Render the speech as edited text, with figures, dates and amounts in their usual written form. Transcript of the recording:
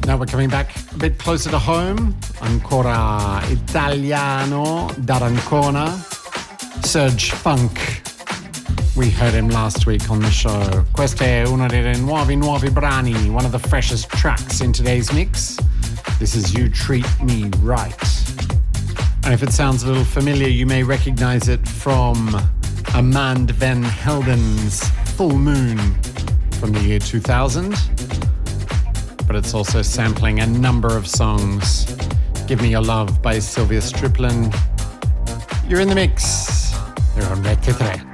Now we're coming back a bit closer to home. Ancora italiano d'Arancona, Serge Funk. We heard him last week on the show. Questo è uno dei nuovi brani, one of the freshest tracks in today's mix. This is You Treat Me Right. And if it sounds a little familiar, you may recognize it from Amand Van Helden's Full Moon from the year 2000. But it's also sampling a number of songs. Give Me Your Love by Sylvia Striplin. You're in the mix. You're on Red 3.